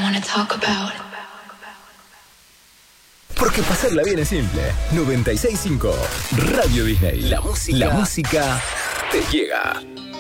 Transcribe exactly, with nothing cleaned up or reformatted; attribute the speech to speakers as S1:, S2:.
S1: wanna talk about.
S2: Porque pasarla bien es simple. noventa y seis punto cinco Radio Disney. La música, la música te llega.